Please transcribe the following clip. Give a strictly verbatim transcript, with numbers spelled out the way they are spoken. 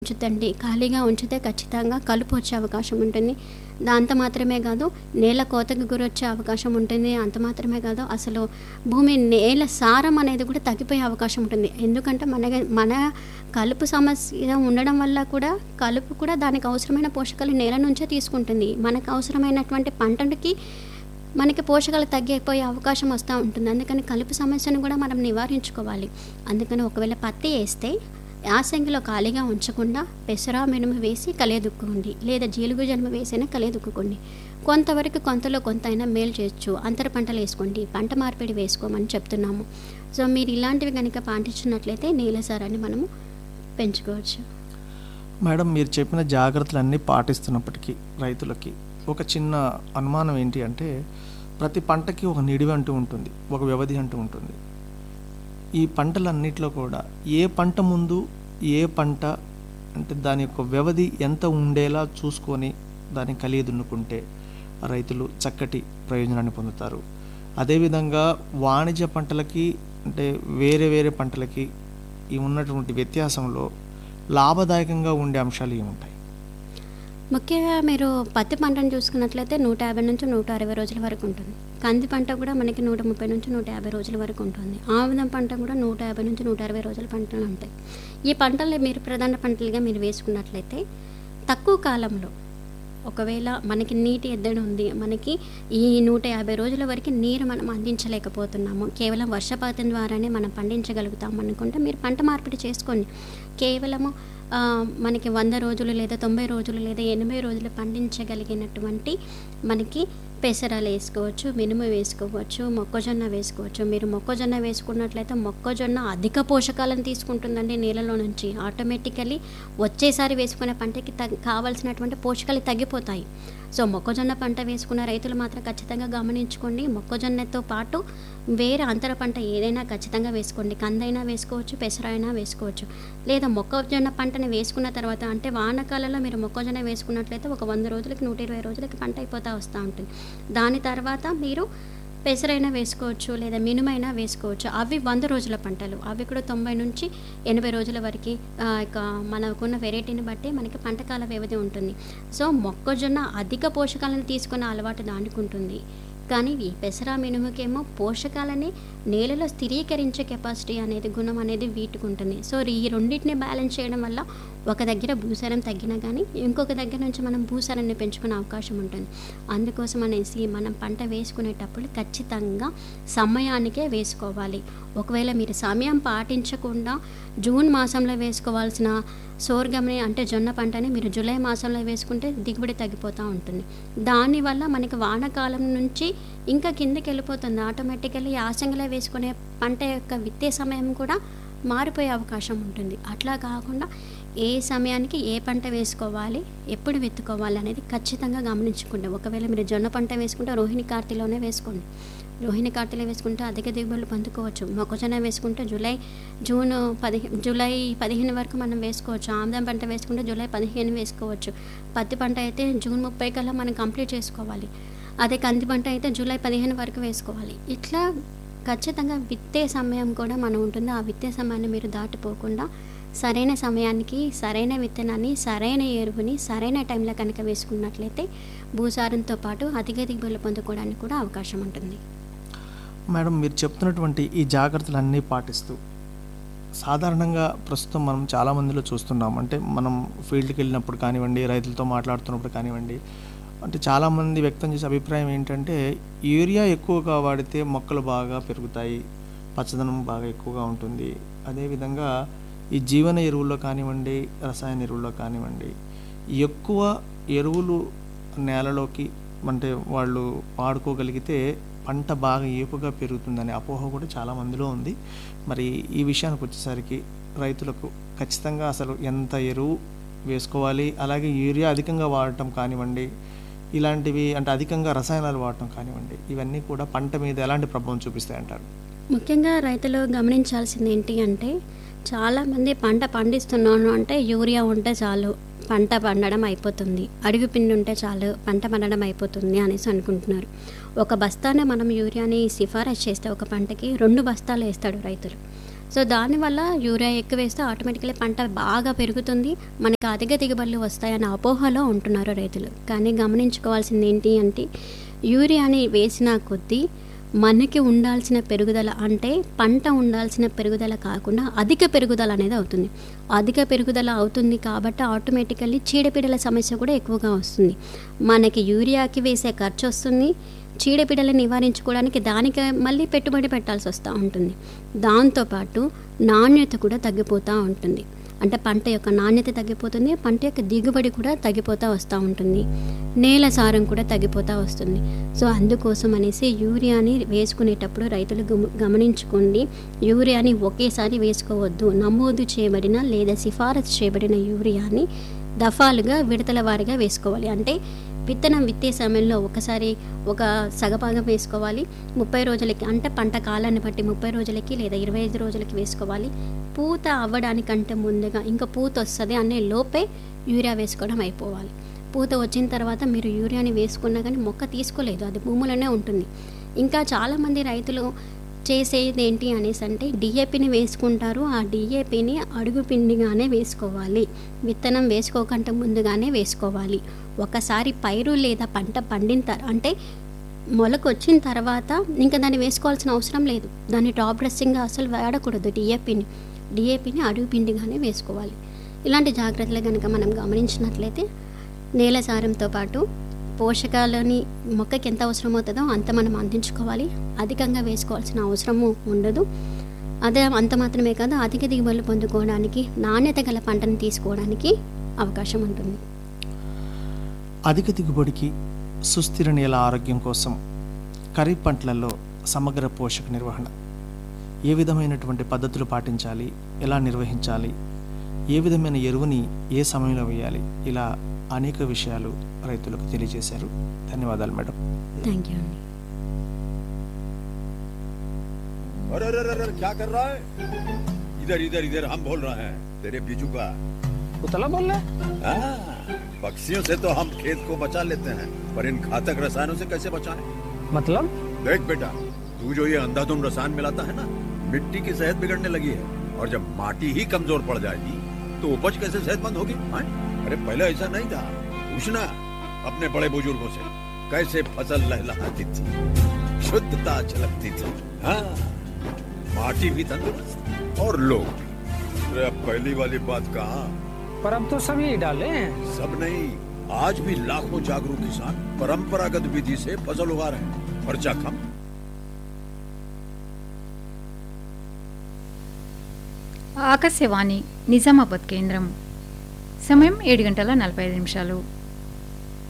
ఉంచుతండి. ఖాళీగా ఉంచితే ఖచ్చితంగా కలుపు వచ్చే అవకాశం ఉంటుంది. అంత మాత్రమే కాదు, నేల కోతకు గురొచ్చే అవకాశం ఉంటుంది. అంత మాత్రమే కాదు, అసలు భూమి నేల సారం అనేది కూడా తగ్గిపోయే అవకాశం ఉంటుంది. ఎందుకంటే మన మన కలుపు సమస్య ఉండడం వల్ల కూడా కలుపు కూడా దానికి అవసరమైన పోషకాలు నేల నుంచే తీసుకుంటుంది. మనకు అవసరమైనటువంటి పంటకి మనకి పోషకాలు తగ్గిపోయే అవకాశం వస్తూ ఉంటుంది. అందుకని కలుపు సమస్యను కూడా మనం నివారించుకోవాలి. అందుకని ఒకవేళ పత్తి వేస్తే యాసంగిలో ఖాళీగా ఉంచకుండా పెసర మినుము వేసి కలియదుక్కోండి, లేదా జీలుగు జన్మ వేసైనా కలియదుక్కోండి. కొంతవరకు కొంతలో కొంత అయినా మేలు చేయొచ్చు. అంతర పంటలు వేసుకోండి, పంట మార్పిడి వేసుకోమని చెప్తున్నాము. సో మీరు ఇలాంటివి కనుక పాటించినట్లయితే నేల సారాన్ని మనము పెంచుకోవచ్చు. మేడం, మీరు చెప్పిన జాగ్రత్తలన్నీ పాటిస్తున్నప్పటికీ రైతులకి ఒక చిన్న అనుమానం ఏంటి అంటే, ప్రతి పంటకి ఒక నిడివి అంటూ ఉంటుంది, ఒక వ్యవధి అంటూ ఉంటుంది. ఈ పంటలన్నిట్లో కూడా ఏ పంట ముందు ఏ పంట అంటే దాని యొక్క వ్యవధి ఎంత ఉండేలా చూసుకొని దాన్ని కలిగి దున్నుకుంటే రైతులు చక్కటి ప్రయోజనాన్ని పొందుతారు. అదేవిధంగా వాణిజ్య పంటలకి అంటే వేరే వేరే పంటలకి ఈ ఉన్నటువంటి వ్యత్యాసంలో లాభదాయకంగా ఉండే అంశాలు ఏముంటాయి? ముఖ్యంగా మీరు పత్తి పంటను చూసుకున్నట్లయితే నూట యాభై నుంచి నూట అరవై రోజుల వరకు ఉంటుంది. కంది పంట కూడా మనకి నూట ముప్పై నుంచి నూట యాభై రోజుల వరకు ఉంటుంది. ఆముదం పంట కూడా నూట యాభై నుంచి నూట అరవై రోజుల పంటలు ఉంటాయి. ఈ పంటలు మీరు ప్రధాన పంటలుగా మీరు వేసుకున్నట్లయితే తక్కువ కాలంలో ఒకవేళ మనకి నీటి ఎద్దడి ఉంది, మనకి ఈ నూట యాభై రోజుల వరకు నీరు మనం అందించలేకపోతున్నాము, కేవలం వర్షపాతం ద్వారానే మనం పండించగలుగుతాం అనుకుంటే మీరు పంట మార్పిడి చేసుకోండి. కేవలము మనకి వంద రోజులు లేదా తొంభై రోజులు లేదా ఎనభై రోజులు పండించగలిగినటువంటి మనకి పెసరాలు వేసుకోవచ్చు, మినుము వేసుకోవచ్చు, మొక్కజొన్న వేసుకోవచ్చు. మీరు మొక్కజొన్న వేసుకున్నట్లయితే మొక్కజొన్న అధిక పోషకాలను తీసుకుంటుందండి నేలలో నుంచి. ఆటోమేటికలీ వచ్చేసారి వేసుకునే పంటకి తగ్గ కావాల్సినటువంటి పోషకాలు తగ్గిపోతాయి. సో మొక్కజొన్న పంట వేసుకున్న రైతులు మాత్రం ఖచ్చితంగా గమనించుకోండి. మొక్కజొన్నతో పాటు వేరే అంతర పంట ఏదైనా ఖచ్చితంగా వేసుకోండి. కందైనా వేసుకోవచ్చు, పెసరైనా వేసుకోవచ్చు. లేదా మొక్కజొన్న పంటని వేసుకున్న తర్వాత అంటే వానాకాలంలో మీరు మొక్కజొన్న వేసుకున్నట్లయితే ఒక వంద రోజులకి నూట ఇరవై రోజులకి పంట అయిపోతూ వస్తూ ఉంటుంది. దాని తర్వాత మీరు పెసరైనా వేసుకోవచ్చు, లేదా మినుమైనా వేసుకోవచ్చు. అవి వంద రోజుల పంటలు, అవి కూడా తొంభై నుంచి ఎనభై రోజుల వరకు ఇక మనకున్న వెరైటీని బట్టి మనకి పంటకాల వ్యవధి ఉంటుంది. సో మొక్కజొన్న అధిక పోషకాలను తీసుకున్న అలవాటు దానికి ఉంటుంది. కానీ ఈ పెసర మినుముకేమో పోషకాలని నేలలో స్థిరీకరించే కెపాసిటీ అనేది గుణం అనేది వీటికి ఉంటుంది. సో ఈ రెండింటిని బ్యాలెన్స్ చేయడం వల్ల ఒక దగ్గర భూసారం తగ్గినా కానీ ఇంకొక దగ్గర నుంచి మనం భూసారాన్ని పెంచుకునే అవకాశం ఉంటుంది. అందుకోసం అనేసి మనం పంట వేసుకునేటప్పుడు ఖచ్చితంగా సమయానికే వేసుకోవాలి. ఒకవేళ మీరు సమయం పాటించకుండా జూన్ మాసంలో వేసుకోవాల్సిన సోర్గంని అంటే జొన్న పంటని మీరు జూలై మాసంలో వేసుకుంటే దిగుబడి తగ్గిపోతూ ఉంటుంది. దానివల్ల మనకి వానాకాలం నుంచి ఇంకా కిందకి వెళ్ళిపోతుంది. ఆటోమేటికల్లీ యాసంగిలో వేసుకునే పంట యొక్క విత్తే సమయం కూడా మారిపోయే అవకాశం ఉంటుంది. అట్లా కాకుండా ఏ సమయానికి ఏ పంట వేసుకోవాలి, ఎప్పుడు విత్తుకోవాలి అనేది ఖచ్చితంగా గమనించుకోండి. ఒకవేళ మీరు జొన్న పంట వేసుకుంటే రోహిణి కార్తీలోనే వేసుకోండి. రోహిణి కార్తీలో వేసుకుంటే అధిక దిగుబడులు పొందుకోవచ్చు. మొక్కజొన్న వేసుకుంటే జూలై జూన్ పదిహే జూలై పదిహేను వరకు మనం వేసుకోవచ్చు. ఆముదం పంట వేసుకుంటే జూలై పదిహేను వేసుకోవచ్చు. పత్తి పంట అయితే జూన్ ముప్పై కల్లా మనం కంప్లీట్ చేసుకోవాలి. అదే కంది పంట అయితే జూలై పదిహేను వరకు వేసుకోవాలి. ఇట్లా ఖచ్చితంగా విత్తే సమయం కూడా మనం ఉంటుంది. ఆ విత్తే సమయాన్ని మీరు దాటిపోకుండా సరైన సమయానికి సరైన విత్తనాన్ని, సరైన ఎరువుని సరైన టైంలో కనుక వేసుకున్నట్లయితే భూసారంతో పాటు అధిక దిగుబడులు పొందుకోవడానికి కూడా అవకాశం ఉంటుంది. మేడం, మీరు చెప్తున్నటువంటి ఈ జాగ్రత్తలన్నీ పాటిస్తూ సాధారణంగా ప్రస్తుతం మనం చాలామందిలో చూస్తున్నాం. అంటే మనం ఫీల్డ్కి వెళ్ళినప్పుడు కానివ్వండి, రైతులతో మాట్లాడుతున్నప్పుడు కానివ్వండి, అంటే చాలామంది వ్యక్తం చేసే అభిప్రాయం ఏంటంటే యూరియా ఎక్కువగా వాడితే మొక్కలు బాగా పెరుగుతాయి, పచ్చదనం బాగా ఎక్కువగా ఉంటుంది. అదేవిధంగా ఈ జీవన ఎరువుల్లో కానివ్వండి, రసాయన ఎరువుల్లో కానివ్వండి, ఎక్కువ ఎరువులు నేలలోకి అంటే వాళ్ళు వాడుకోగలిగితే పంట బాగా ఏపుగా పెరుగుతుందనే అపోహ కూడా చాలామందిలో ఉంది. మరి ఈ విషయానికి వచ్చేసరికి రైతులకు ఖచ్చితంగా అసలు ఎంత ఎరువు వేసుకోవాలి, అలాగే యూరియా అధికంగా వాడటం కానివ్వండి, ఇలాంటివి అంటే అధికంగా రసాయనాలు వాడటం కానివ్వండి, ఇవన్నీ కూడా పంట మీద ఎలాంటి ప్రభావం చూపిస్తాయంటారు? ముఖ్యంగా రైతులు గమనించాల్సింది ఏంటి అంటే, చాలామంది పంట పండిస్తున్నాను అంటే యూరియా ఉంటే చాలు పంట పండడం అయిపోతుంది, అడుగు పిండి ఉంటే చాలు పంట పండడం అయిపోతుంది అనేసి అనుకుంటున్నారు. ఒక బస్తానే మనం యూరియాని సిఫారసు చేస్తే ఒక పంటకి రెండు బస్తాలు వేస్తాడు రైతులు. సో దానివల్ల యూరియా ఎక్కువ వేస్తే ఆటోమేటికలీ పంట బాగా పెరుగుతుంది, మనకి అధిక దిగుబడులు వస్తాయన్న అపోహలో ఉంటున్నారు రైతులు. కానీ గమనించుకోవాల్సింది ఏంటి అంటే యూరియాని వేసిన కొద్దీ మనకి ఉండాల్సిన పెరుగుదల అంటే పంట ఉండాల్సిన పెరుగుదల కాకుండా అధిక పెరుగుదల అనేది అవుతుంది. అధిక పెరుగుదల అవుతుంది కాబట్టి ఆటోమేటికల్లీ చీడపీడల సమస్య కూడా ఎక్కువగా వస్తుంది. మనకి యూరియాకి వేసే ఖర్చు వస్తుంది, చీడపీడలను నివారించుకోవడానికి దానికి మళ్ళీ పెట్టుబడి పెట్టాల్సి వస్తూ ఉంటుంది. దాంతోపాటు నాణ్యత కూడా తగ్గిపోతూ ఉంటుంది. అంటే పంట యొక్క నాణ్యత తగ్గిపోతుంది, పంట యొక్క దిగుబడి కూడా తగ్గిపోతూ వస్తూ ఉంటుంది, నేల సారం కూడా తగ్గిపోతూ వస్తుంది. సో అందుకోసం అనేసి యూరియాని వేసుకునేటప్పుడు రైతులు గమ గమనించుకోండి, యూరియాని ఒకేసారి వేసుకోవద్దు. నమోదు చేయబడిన లేదా సిఫారసు చేయబడిన యూరియాని దఫాలుగా విడతల వారీగా వేసుకోవాలి. అంటే విత్తనం విత్తే సమయంలో ఒకసారి ఒక సగభాగం వేసుకోవాలి, ముప్పై రోజులకి అంటే పంట కాలాన్ని బట్టి ముప్పై రోజులకి లేదా ఇరవై ఐదు రోజులకి వేసుకోవాలి. పూత అవ్వడానికంటే ముందుగా ఇంకా పూత వస్తుంది అనే లోపే యూరియా వేసుకోవడం అయిపోవాలి. పూత వచ్చిన తర్వాత మీరు యూరియాని వేసుకున్నా కానీ మొక్క తీసుకోలేదు, అది భూములోనే ఉంటుంది. ఇంకా చాలామంది రైతులు చేసేది ఏంటి అనేసి అంటే డిఏపిని వేసుకుంటారు. ఆ డిఏపిని అడుగు పిండిగానే వేసుకోవాలి, విత్తనం వేసుకోకంటే ముందుగానే వేసుకోవాలి. ఒకసారి పైరు లేదా పంట పండిన తర్ అంటే మొలకు వచ్చిన తర్వాత ఇంకా దాన్ని వేసుకోవాల్సిన అవసరం లేదు. దాన్ని టాప్ డ్రెస్సింగ్గా అసలు వాడకూడదు. డిఏపిని డిఏపిని అడుగు పిండిగానే వేసుకోవాలి. ఇలాంటి జాగ్రత్తలు కనుక మనం గమనించినట్లయితే నేల సారంతో పాటు పోషకాలని మొక్కకి ఎంత అవసరం అవుతుందో అంత మనం అందించుకోవాలి. అధికంగా వేసుకోవాల్సిన అవసరము ఉండదు. అదే అంత మాత్రమే కాదు, అధిక దిగుబడులు పొందుకోవడానికి నాణ్యత గల పంటను తీసుకోవడానికి అవకాశం ఉంటుంది. అధిక దిగుబడికి సుస్థిర నేల ఆరోగ్యం కోసం ఖరీఫ్ పంటలలో సమగ్ర పోషక నిర్వహణ ఏ విధమైనటువంటి పద్ధతులు పాటించాలి, ఎలా నిర్వహించాలి, ఏ విధమైన ఎరువుని ఏ సమయంలో వేయాలి, ఇలా అనేక విషయాలు రైతులకు తెలియజేశారు. ధన్యవాదాలు మేడం. థ్యాంక్ యూ అండి. अरे अरे अरे अरे, क्या कर रहा है? इधर इधर इधर हम बोल रहे हैं तेरे बीजू का। उतला बोल रहा है? हाँ, पक्षियों से तो हम खेत को बचा लेते हैं, पर इन घातक रसायनों से कैसे बचाएं? मतलब? देख बेटा, तू जो ये अंधाधुंध रसायन मिलाता है ना, मिट्टी की सेहत बिगड़ने लगी है। और जब माटी ही कमजोर पड़ जाएगी तो उपज कैसे सेहतमंद होगी? हाँ? अरे पहले ऐसा नहीं था, पूछना अपने बड़े बुजुर्गों से, कैसे फसल लहलहाती थी, शुद्धता झलकती थी। हाँ, माटी भी तंदुरुस्त और लोग भी। अरे अब पहली वाली बात कहाँ, पर अब तो सभी डाले हैं। सब नहीं, आज भी लाखों जागरूक किसान परंपरागत विधि से फसल उगा रहे हैं। खर्चा कम। ఆకాశవాణి నిజామాబాద్ కేంద్రం. సమయం ఏడు గంటల నలభై ఐదు నిమిషాలు.